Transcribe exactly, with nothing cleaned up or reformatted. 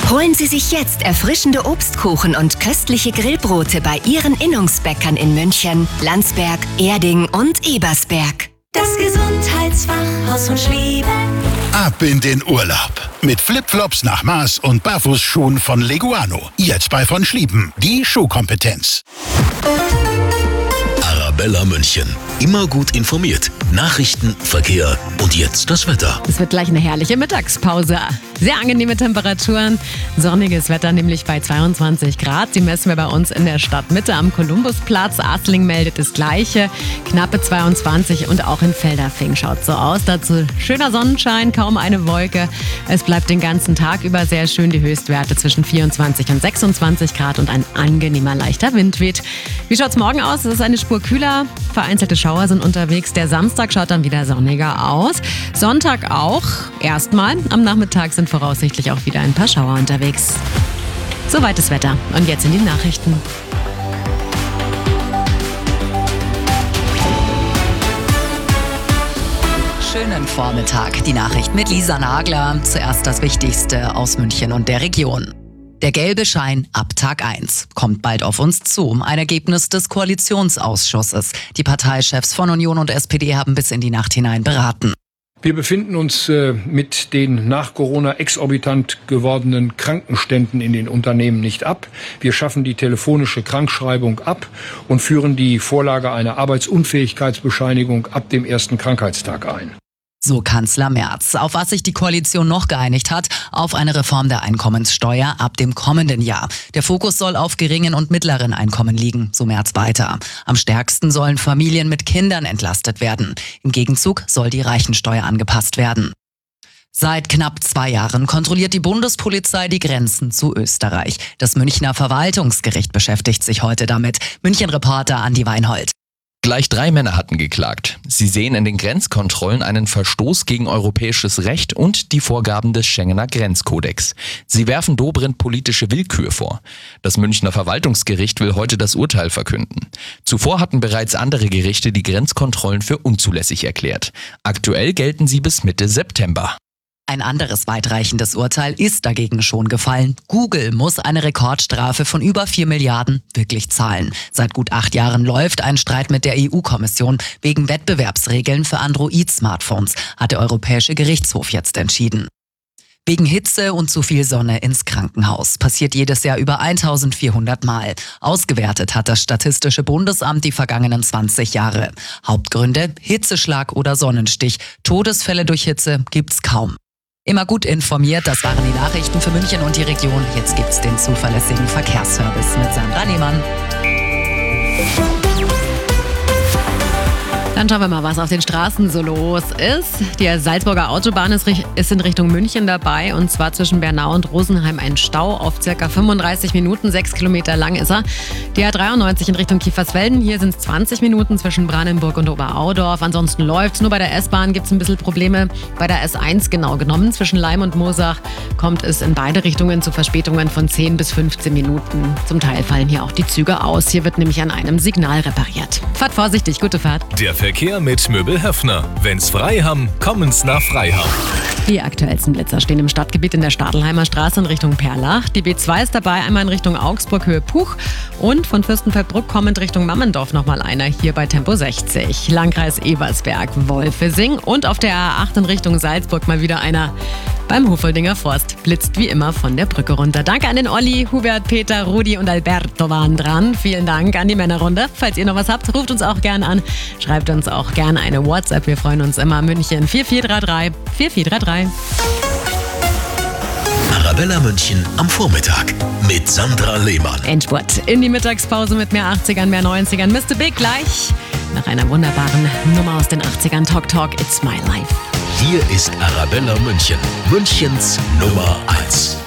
Holen Sie sich jetzt erfrischende Obstkuchen und köstliche Grillbrote bei Ihren Innungsbäckern in München, Landsberg, Erding und Ebersberg. Das Gesundheitsfachhaus von Schlieben. Ab in den Urlaub. Mit Flipflops nach Maß und Barfußschuhen von Leguano. Jetzt bei von Schlieben. Die Schuhkompetenz. Arabella München. Immer gut informiert. Nachrichten, Verkehr und jetzt das Wetter. Es wird gleich eine herrliche Mittagspause. Sehr angenehme Temperaturen. Sonniges Wetter, nämlich bei zweiundzwanzig Grad. Die messen wir bei uns in der Stadtmitte am Kolumbusplatz. Asling meldet das Gleiche. Knappe zweiundzwanzig und auch in Felderfing schaut so aus. Dazu schöner Sonnenschein, kaum eine Wolke. Es bleibt den ganzen Tag über sehr schön. Die Höchstwerte zwischen vierundzwanzig und sechsundzwanzig Grad und ein angenehmer leichter Wind weht. Wie schaut's morgen aus? Es ist eine Spur kühler. Vereinzelte Schauer sind unterwegs. Der Samstag schaut dann wieder sonniger aus. Sonntag auch. Erstmal. Am Nachmittag sind voraussichtlich auch wieder ein paar Schauer unterwegs. Soweit das Wetter. Und jetzt in die Nachrichten. Schönen Vormittag. Die Nachricht mit Lisa Nagler. Zuerst das Wichtigste aus München und der Region. Der gelbe Schein ab Tag eins kommt bald auf uns zu. Ein Ergebnis des Koalitionsausschusses. Die Parteichefs von Union und S P D haben bis in die Nacht hinein beraten. Wir befinden uns äh, mit den nach Corona exorbitant gewordenen Krankenständen in den Unternehmen nicht ab. Wir schaffen die telefonische Krankschreibung ab und führen die Vorlage einer Arbeitsunfähigkeitsbescheinigung ab dem ersten Krankheitstag ein. So Kanzler Merz. Auf was sich die Koalition noch geeinigt hat, auf eine Reform der Einkommenssteuer ab dem kommenden Jahr. Der Fokus soll auf geringen und mittleren Einkommen liegen, so Merz weiter. Am stärksten sollen Familien mit Kindern entlastet werden. Im Gegenzug soll die Reichensteuer angepasst werden. Seit knapp zwei Jahren kontrolliert die Bundespolizei die Grenzen zu Österreich. Das Münchner Verwaltungsgericht beschäftigt sich heute damit. München-Reporter Andi Weinhold. Gleich drei Männer hatten geklagt. Sie sehen in den Grenzkontrollen einen Verstoß gegen europäisches Recht und die Vorgaben des Schengener Grenzkodex. Sie werfen Dobrindt politische Willkür vor. Das Münchner Verwaltungsgericht will heute das Urteil verkünden. Zuvor hatten bereits andere Gerichte die Grenzkontrollen für unzulässig erklärt. Aktuell gelten sie bis Mitte September. Ein anderes weitreichendes Urteil ist dagegen schon gefallen. Google muss eine Rekordstrafe von über vier Milliarden wirklich zahlen. Seit gut acht Jahren läuft ein Streit mit der E U-Kommission wegen Wettbewerbsregeln für Android-Smartphones, hat der Europäische Gerichtshof jetzt entschieden. Wegen Hitze und zu viel Sonne ins Krankenhaus. Passiert jedes Jahr über eintausendvierhundert Mal. Ausgewertet hat das Statistische Bundesamt die vergangenen zwanzig Jahre. Hauptgründe: Hitzeschlag oder Sonnenstich. Todesfälle durch Hitze gibt's kaum. Immer gut informiert, das waren die Nachrichten für München und die Region. Jetzt gibt's den zuverlässigen Verkehrsservice mit Sandra Lehmann. Dann schauen wir mal, was auf den Straßen so los ist. Die Salzburger Autobahn ist, ist in Richtung München dabei, und zwar zwischen Bernau und Rosenheim ein Stau auf circa fünfunddreißig Minuten, sechs Kilometer lang ist er. Die A dreiundneunzig in Richtung Kiefersfelden, hier sind es zwanzig Minuten zwischen Brandenburg und Oberaudorf. Ansonsten läuft's. Nur bei der S-Bahn gibt es ein bisschen Probleme. Bei der S eins genau genommen, zwischen Laim und Moosach kommt es in beide Richtungen zu Verspätungen von zehn bis fünfzehn Minuten. Zum Teil fallen hier auch die Züge aus. Hier wird nämlich an einem Signal repariert. Fahrt vorsichtig, gute Fahrt. Der Verkehr mit Möbel Höffner. Wenn's frei haben, kommen's nach Freiham. Die aktuellsten Blitzer stehen im Stadtgebiet in der Stadelheimer Straße in Richtung Perlach. Die B zwei ist dabei, einmal in Richtung Augsburg, Höhe Puch. Und von Fürstenfeldbruck kommend Richtung Mammendorf nochmal einer, hier bei Tempo sechzig. Landkreis Ebersberg, Wolfesing. Und auf der A acht in Richtung Salzburg mal wieder einer. Beim Hofoldinger Forst blitzt wie immer von der Brücke runter. Danke an den Olli, Hubert, Peter, Rudi und Alberto waren dran. Vielen Dank an die Männerrunde. Falls ihr noch was habt, ruft uns auch gern an. Schreibt uns auch gerne eine WhatsApp. Wir freuen uns immer. München vier vier drei drei vier vier drei drei. Arabella München am Vormittag mit Sandra Lehmann. Endspurt in die Mittagspause mit mehr achtzigern, mehr neunzigern. Mister Big gleich nach einer wunderbaren Nummer aus den achtzigern. Talk Talk, It's My Life. Hier ist Arabella München, Münchens Nummer eins.